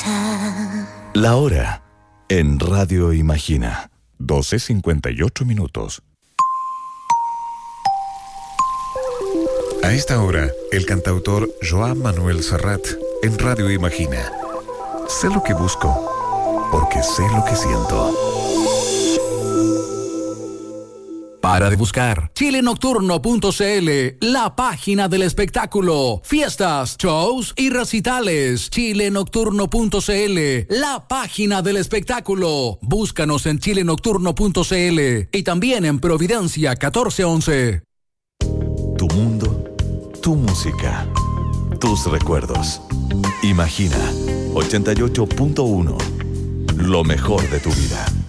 La hora en Radio Imagina, 12:58. A esta hora, el cantautor Joan Manuel Serrat en Radio Imagina. Sé lo que busco, porque sé lo que siento. Para de buscar chilenocturno.cl, la página del espectáculo, fiestas, shows y recitales. Chilenocturno.cl, la página del espectáculo. Búscanos en chilenocturno.cl y también en Providencia 1411. Tu mundo, tu música, tus recuerdos. Imagina 88.1, lo mejor de tu vida.